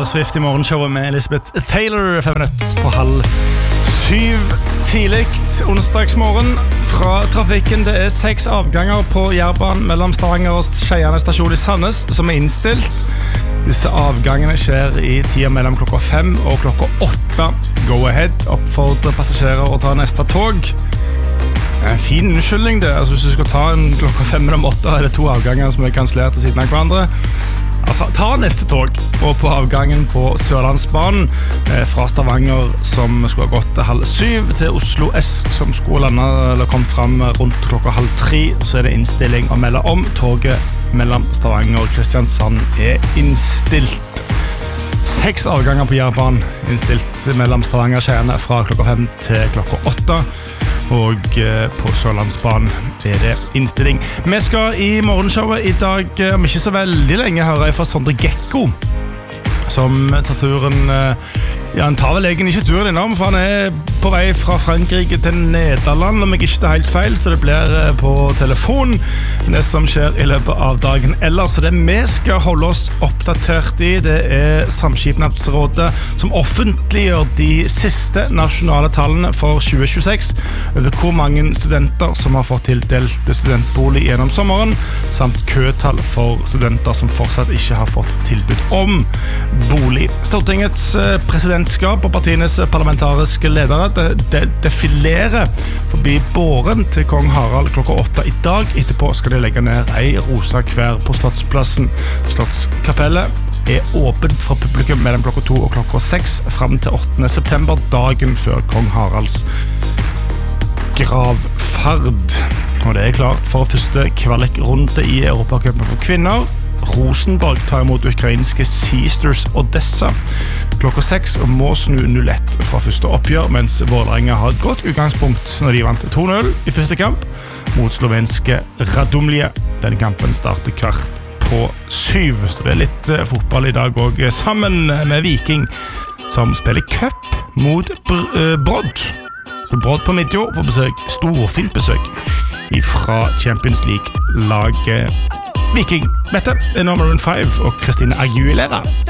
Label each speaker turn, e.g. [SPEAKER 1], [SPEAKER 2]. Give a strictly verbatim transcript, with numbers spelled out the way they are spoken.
[SPEAKER 1] Swift I morgenshowet med Elizabeth Taylor, fem minutter på halv syv tidligt onsdagsmorgen fra trafikken. Det er seks avganger på Jærbanen mellom Stavanger og Skeiane stasjon I Sandnes som er innstilt. Disse avgangene skjer I tida mellom klokka fem og klokka åtte. Go ahead, oppfordrer passasjerer å ta neste tog. En fin unnskyldning det, altså hvis du skal ta en klokka fem mellom åtte, er det to avganger som er kansellert til siden av hverandre. Altså, ta neste tog, og på avgangen på Sørlandsbanen eh, fra Stavanger som skulle ha gått til halv syv til Oslo S som skulle lande eller kom frem rundt klokka halv tre, så er det innstilling å melde om. Toget mellom Stavanger og Kristiansand er innstilt. Seks avganger på Jærbanen innstilt mellom Stavanger og Skeiane fra klokka fem til klokka åtte. Og på Sørlandsbanen er det innstilling. Vi skal I morgenshowet I dag, om ikke så veldig lenge, høre fra Sondre Gekko, som tar turen, ja, han tar vel egentlig ikke turen innom, for han er på vei fra Frankrike til Nederland, om jeg ikke tar helt feil, så det blir på telefon det som skjer I løpet av dagen. Ellers, så det vi skal holde oss oppdatert I, det er Samskipnadsrådet som offentliggjør de siste nasjonale tallene for tjue tjueseks over hvor mange studenter som har fått tildelt studentbolig gjennom sommeren, samt køtall for studenter som fortsatt ikke har fått tilbud om bolig. Stortingets presidentskap og partienes parlamentariske ledere det, det defilerer forbi båren til Kong Harald klokka åtte I dag. Etterpå skal de legge ned ei rosa kvær på Slottsplassen. Slottskapellet er åpent for publikum mellom klokka to og klokka seks frem til åttende september, dagen før Kong Haralds gravferd. Og det er klart for første kvalikrunde I Europacupen for kvinner. Rosenborg tar imot ukrainske Sisters Odessa klokka seks og må snu null ett fra første oppgjør, mens Vålerenga har et godt utgangspunkt når de vant to null I første kamp mot slovenske Radomlje. Den kampen starter kvart på syv, så det er litt uh, fotball I dag også, sammen med Viking som spiller cup mot Br uh, Brodd. Så Brodd på Midtjord får besøk, storfint besøk fra Champions League-laget Viking. Dette er Maroon five og Christina Aguilera.